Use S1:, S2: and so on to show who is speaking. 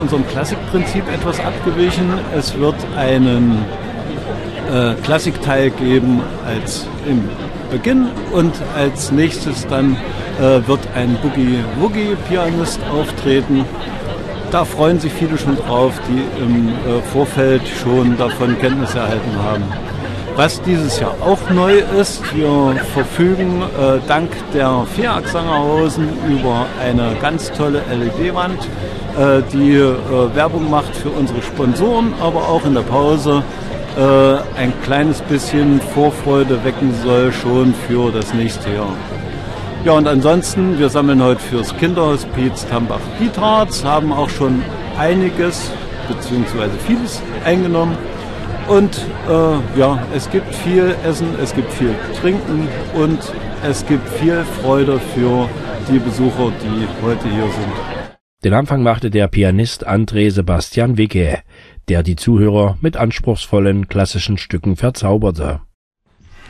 S1: Unserem Klassikprinzip etwas abgewichen. Es wird einen Klassikteil geben als im Beginn und als nächstes dann wird ein Boogie-Woogie-Pianist auftreten. Da freuen sich viele schon drauf, die im Vorfeld schon davon Kenntnis erhalten haben. Was dieses Jahr auch neu ist, wir verfügen dank der FEAG Sangerhausen über eine ganz tolle LED-Wand, die Werbung macht für unsere Sponsoren, aber auch in der Pause ein kleines bisschen Vorfreude wecken soll schon für das nächste Jahr. Ja, und ansonsten, wir sammeln heute fürs Kinderhospiz Tambach-Dietharz, haben auch schon einiges bzw. vieles eingenommen. Und es gibt viel Essen, es gibt viel Trinken und es gibt viel Freude für die Besucher, die heute hier sind.
S2: Den Anfang machte der Pianist André Sebastian Wicke, der die Zuhörer mit anspruchsvollen klassischen Stücken verzauberte.